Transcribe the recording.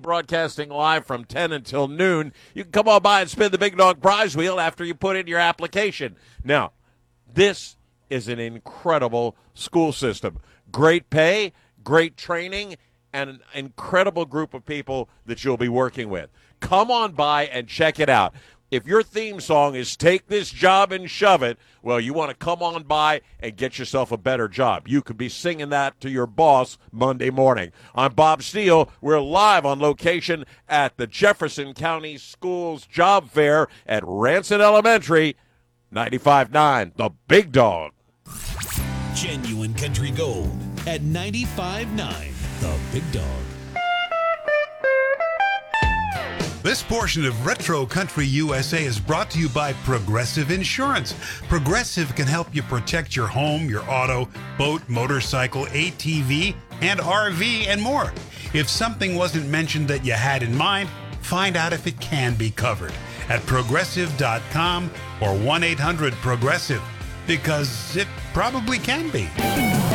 broadcasting live from 10 until noon. You can come on by and spin the Big Dog Prize Wheel after you put in your application. Now, this is an incredible school system. Great pay, great training, and an incredible group of people that you'll be working with. Come on by and check it out. If your theme song is "Take This Job and Shove It," well, you want to come on by and get yourself a better job. You could be singing that to your boss Monday morning. I'm Bob Steele. We're live on location at the Jefferson County Schools Job Fair at Ranson Elementary, 95.9, The Big Dog. Genuine Country Gold at 95.9, The Big Dog. This portion of Retro Country USA is brought to you by Progressive Insurance. Progressive can help you protect your home, your auto, boat, motorcycle, ATV, and RV, and more. If something wasn't mentioned that you had in mind, find out if it can be covered at progressive.com or 1-800-PROGRESSIVE, because it probably can be.